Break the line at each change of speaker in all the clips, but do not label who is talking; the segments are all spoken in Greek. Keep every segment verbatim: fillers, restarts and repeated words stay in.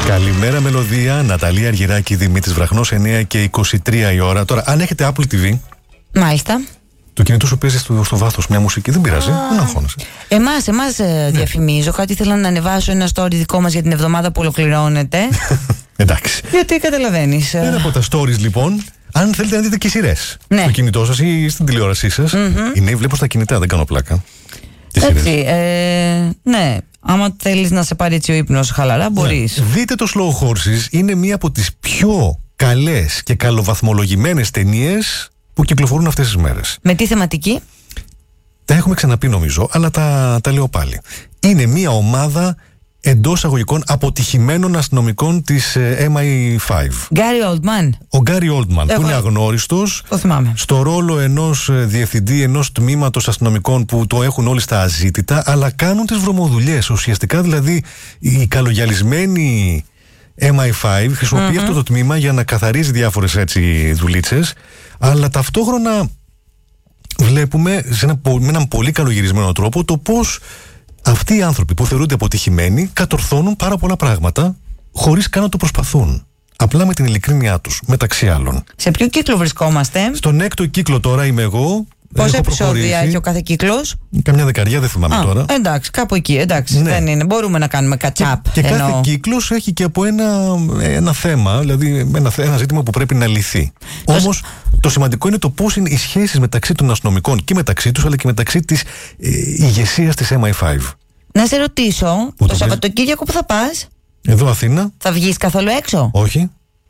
Καλημέρα μελωδία, Ναταλία Αργυράκη, Δημήτρης Βραχνός, εννιά και είκοσι τρία η ώρα. Τώρα, αν έχετε Apple τι βι.
Μάλιστα.
Το κινητό σου παίζει στο, στο βάθος μια μουσική, δεν πειράζει, δεν αγχώνεσαι.
Εμάς, εμάς ναι. διαφημίζω. Κάτι ήθελα να ανεβάσω ένα story δικό μας για την εβδομάδα που ολοκληρώνεται.
Εντάξει.
Γιατί καταλαβαίνεις.
Ένα από τα stories λοιπόν, αν θέλετε να δείτε και σειρές ναι. στο κινητό σας ή στην τηλεόρασή σας. Mm-hmm. Οι νέοι βλέπω στα κινητά, δεν κάνω πλάκα.
Έτσι, ε, ναι. Άμα θέλεις να σε πάρει έτσι ο ύπνος χαλαρά, μπορείς.
Ναι. Δείτε το Slow Horses, είναι μία από τις πιο καλές και καλοβαθμολογημένες ταινίες που κυκλοφορούν αυτές τις μέρες.
Με τι θεματική?
Τα έχουμε ξαναπεί νομίζω, αλλά τα, τα λέω πάλι. Είναι μία ομάδα εντός αγωγικών αποτυχημένων αστυνομικών της ε, εμ άι φάιβ.
Γκάρι Oldman.
Ο Γκάρι Oldman,
Εγώ...
που είναι αγνώριστος,
το θυμάμαι,
στο ρόλο ενός ε, διευθυντή ενός τμήματος αστυνομικών που το έχουν όλοι στα αζήτητα, αλλά κάνουν τις βρωμοδουλειές. Ουσιαστικά δηλαδή οι καλογιαλισμένοι εμ άι φάιβ χρησιμοποιεί mm-hmm. αυτό το τμήμα για να καθαρίζει διάφορες έτσι δουλίτσες, αλλά ταυτόχρονα βλέπουμε σε ένα, με έναν πολύ καλογυρισμένο τρόπο το πώς αυτοί οι άνθρωποι που θεωρούνται αποτυχημένοι κατορθώνουν πάρα πολλά πράγματα χωρίς καν να το προσπαθούν. Απλά με την ειλικρίνειά τους, μεταξύ άλλων.
Σε ποιο κύκλο βρισκόμαστε?
Στον έκτο κύκλο τώρα είμαι εγώ.
Πόσα επεισόδια έχει ο κάθε κύκλος?
Καμιά δεκαριά, δεν θυμάμαι
Α,
τώρα.
Εντάξει, κάπου εκεί, εντάξει.
Ναι.
Δεν είναι. Μπορούμε να κάνουμε catch-up.
Και, και
ενώ...
κάθε κύκλος έχει και από ένα, ένα θέμα, δηλαδή ένα, ένα ζήτημα που πρέπει να λυθεί.
Το...
Όμως το σημαντικό είναι το πώς είναι οι σχέσεις μεταξύ των αστυνομικών και μεταξύ τους, αλλά και μεταξύ της ε, ηγεσίας της εμ άι φάιβ.
Να σε ρωτήσω,
που
το, το
Σαββατοκύριακο
που θα πας?
Εδώ Αθήνα.
Θα βγεις καθόλου έξω?
Όχι.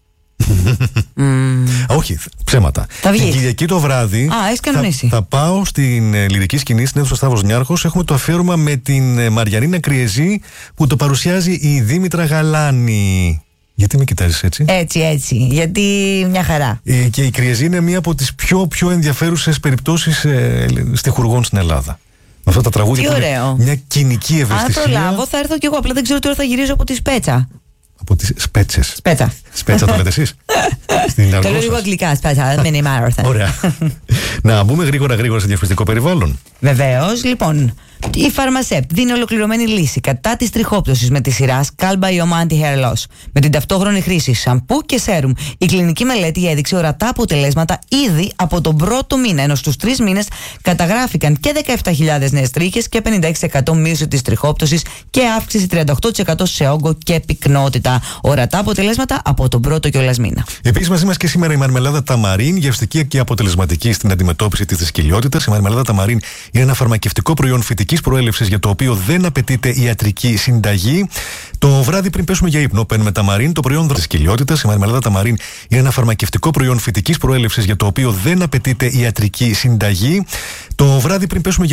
Mm.
Όχι, ψέματα.
Θα βγεις.
Την Κυριακή το βράδυ
Α, έχεις κανονίσει.
θα, θα πάω στην ε, λυρική σκηνή, στην αίθουσα Σταύρος Νιάρχος. Έχουμε το αφιέρωμα με την ε, Μαριανίνα Κριεζή που το παρουσιάζει η Δήμητρα Γαλάνη. Γιατί με κοιτάζεις έτσι?
Έτσι, έτσι. Γιατί μια χαρά.
Ε, και η Κριεζή είναι μία από τις πιο, πιο ενδιαφέρουσες περιπτώσεις ε, στιχουργών στην Ελλάδα. Με αυτά τα τραγούδια που είναι μια κοινική ευαισθησία.
Αν προλάβω θα έρθω κι εγώ, απλά δεν ξέρω τι ώρα θα γυρίζω από τη Σπέτσα.
Από τις Σπέτσες.
Σπέτσα.
Σπέτσα το λέτε εσείς?
Το λέω λίγο αγγλικά, Σπέτσα, mini marathon.
Ωραία. Να μπούμε γρήγορα γρήγορα σε διαφορετικό περιβάλλον.
Βεβαίως, λοιπόν. Η Φαρμασέπτ δίνει ολοκληρωμένη λύση κατά της τριχόπτωσης με τη σειρά Scalba Ioma Anti-Hair Loss με την ταυτόχρονη χρήση σαμπού και σέρουμ. Η κλινική μελέτη έδειξε ορατά αποτελέσματα ήδη από τον πρώτο μήνα, ενώ στους τρεις μήνες καταγράφηκαν και δεκαεπτά χιλιάδες νέες τρίχες και πενήντα έξι τοις εκατό μείωση της τριχόπτωσης και αύξηση τριάντα οκτώ τοις εκατό σε όγκο και πυκνότητα. Ορατά αποτελέσματα από τον πρώτο κιόλας μήνα.
Επίσης, μαζί μας και σήμερα η μαρμελάδα Ταμαρίν, γευστική και αποτελεσματική στην αντιμετώπιση της δυσκολιότητας. Η μαρμελάδα Ταμαρίν είναι ένα φαρμακευτικό προϊόν φυτικής προέλευσης για το οποίο δεν απαιτείται ιατρική συνταγή. Το βράδυ πριν πέσουμε για ύπνο, παίρνουμε Ταμαρίν, το προϊόν της κοιλιότητας. Η μαρμελάδα Ταμαρίν είναι ένα φαρμακευτικό προϊόν φυτικής προέλευσης για το οποίο δεν απαιτείται ιατρική συνταγή. Το βράδυ πριν πέσουμε